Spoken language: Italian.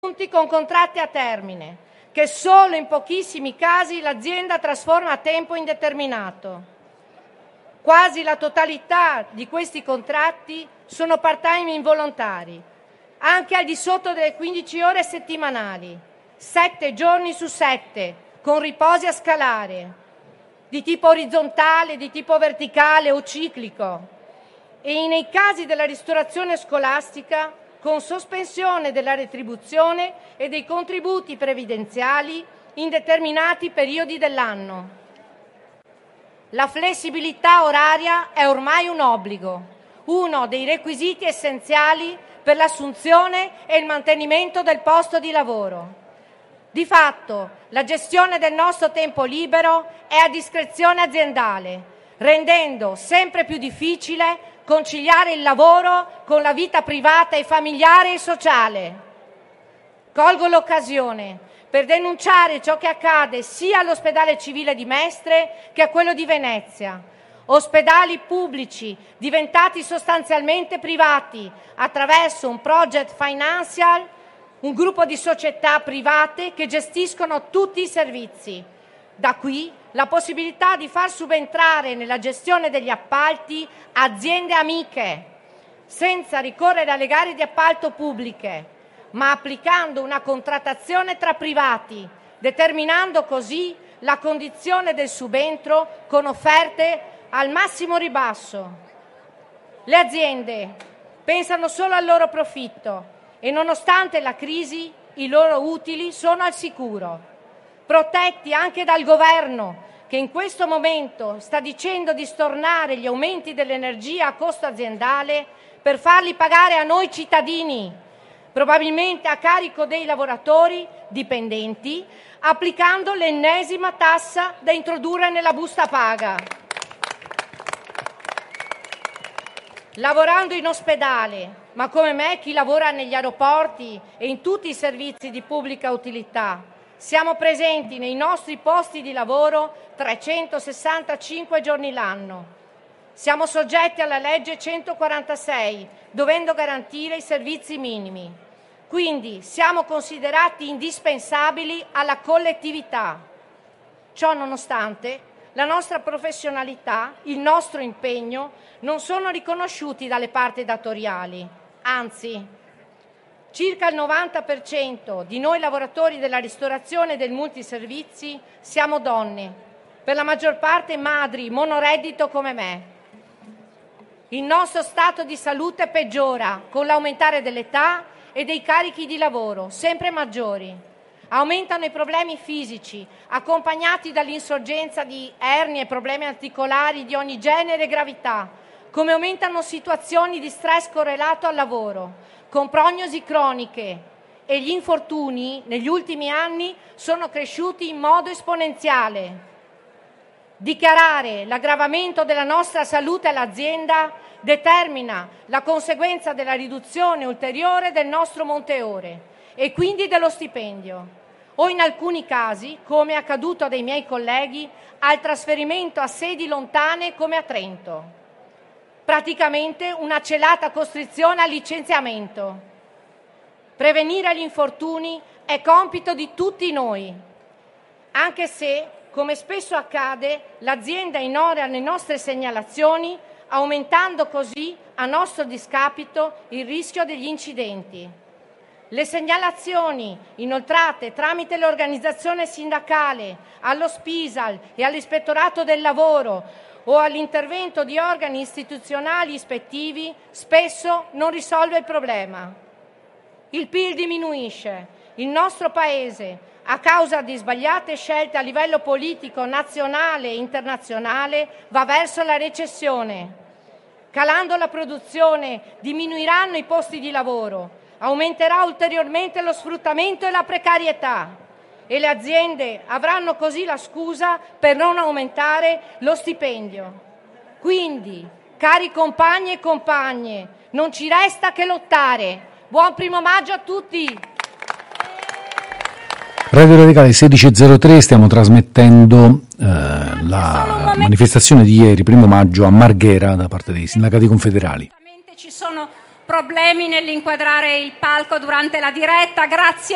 con contratti a termine, che solo in pochissimi casi l'azienda trasforma a tempo indeterminato. Quasi la totalità di questi contratti sono part-time involontari, anche al di sotto delle 15 ore settimanali, 7 giorni su 7, con riposi a scalare, di tipo orizzontale, di tipo verticale o ciclico, e nei casi della ristorazione scolastica con sospensione della retribuzione e dei contributi previdenziali in determinati periodi dell'anno. La flessibilità oraria è ormai un obbligo, uno dei requisiti essenziali per l'assunzione e il mantenimento del posto di lavoro. Di fatto, la gestione del nostro tempo libero è a discrezione aziendale, rendendo sempre più difficile conciliare il lavoro con la vita privata e familiare e sociale. Colgo l'occasione per denunciare ciò che accade sia all'ospedale civile di Mestre che a quello di Venezia, ospedali pubblici diventati sostanzialmente privati attraverso un project financial, un gruppo di società private che gestiscono tutti i servizi. Da qui la possibilità di far subentrare nella gestione degli appalti aziende amiche, senza ricorrere alle gare di appalto pubbliche, ma applicando una contrattazione tra privati, determinando così la condizione del subentro con offerte al massimo ribasso. Le aziende pensano solo al loro profitto e, nonostante la crisi, i loro utili sono al sicuro, protetti anche dal governo, che in questo momento sta dicendo di stornare gli aumenti dell'energia a costo aziendale per farli pagare a noi cittadini, probabilmente a carico dei lavoratori dipendenti, applicando l'ennesima tassa da introdurre nella busta paga. Lavorando in ospedale, ma come me chi lavora negli aeroporti e in tutti i servizi di pubblica utilità, siamo presenti nei nostri posti di lavoro 365 giorni l'anno. Siamo soggetti alla legge 146, dovendo garantire i servizi minimi. Quindi siamo considerati indispensabili alla collettività. Ciò nonostante, la nostra professionalità, il nostro impegno non sono riconosciuti dalle parti datoriali. Anzi, circa il 90% di noi lavoratori della ristorazione e del multiservizi siamo donne, per la maggior parte madri monoreddito come me. Il nostro stato di salute peggiora con l'aumentare dell'età e dei carichi di lavoro sempre maggiori. Aumentano i problemi fisici, accompagnati dall'insorgenza di ernie e problemi articolari di ogni genere e gravità, come aumentano situazioni di stress correlato al lavoro, con prognosi croniche, e gli infortuni negli ultimi anni sono cresciuti in modo esponenziale. Dichiarare l'aggravamento della nostra salute all'azienda determina la conseguenza della riduzione ulteriore del nostro monte ore e quindi dello stipendio, o in alcuni casi, come è accaduto a dei miei colleghi, al trasferimento a sedi lontane come a Trento. Praticamente una celata costrizione al licenziamento. Prevenire gli infortuni è compito di tutti noi, anche se, come spesso accade, l'azienda ignora le nostre segnalazioni, aumentando così, a nostro discapito, il rischio degli incidenti. Le segnalazioni inoltrate tramite l'organizzazione sindacale allo SPISAL e all'Ispettorato del Lavoro o all'intervento di organi istituzionali ispettivi spesso non risolve il problema. Il PIL diminuisce, il nostro Paese, a causa di sbagliate scelte a livello politico nazionale e internazionale, va verso la recessione. Calando la produzione diminuiranno i posti di lavoro, aumenterà ulteriormente lo sfruttamento e la precarietà e le aziende avranno così la scusa per non aumentare lo stipendio. Quindi, cari compagni e compagne, non ci resta che lottare. Buon 1° maggio a tutti! Radio Radicale 1603, stiamo trasmettendo la manifestazione di ieri, 1° maggio, a Marghera da parte dei sindacati confederali. Ci sono problemi nell'inquadrare il palco durante la diretta, grazie.